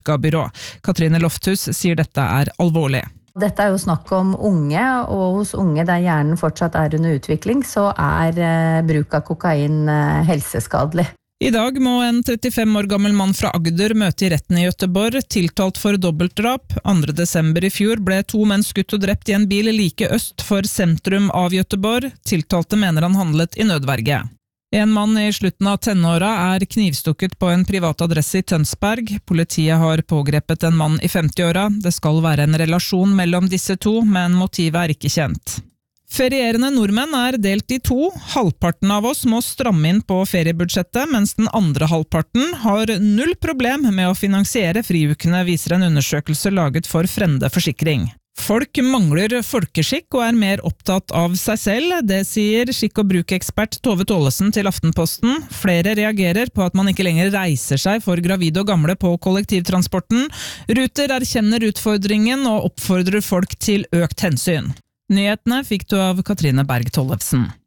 byrå. Katrine Lofthus sier dette alvorlig. Dette jo snakk om unge, og hos unge der hjernen fortsatt under utvikling, så bruk av kokain helseskadelig. I dag må en 35 år gammel mann fra Agder møte i retten i Göteborg, tiltalt for dobbeltdrap. 2. desember i fjor ble 2 menn skutt og drept i en bil like øst for sentrum av Göteborg. Tiltalte mener han handlet i nødverge. En mann i slutten av tenåra knivstukket på en privat adresse i Tønsberg. Politiet har pågrepet en mann i 50-åra. Det skal være en relasjon mellom disse to, men motivet ikke kjent. Ferierende nordmenn delt i 2. Halvparten av oss må stramme inn på feriebudsjettet, mens den andre halvparten har null problem med å finansiere friukene, viser en undersøkelse laget for Frende Forsikring. Folk mangler folkeskikk og mer opptatt av seg selv, det sier skikk- og brukekspert Tove Tollesen til Aftenposten. Flere reagerer på at man ikke lenger reiser seg for gravide og gamle på kollektivtransporten. Ruter erkjenner utfordringen og oppfordrer folk til økt hensyn. Nyhetene fikk du av Katrine Berg Tollefsen.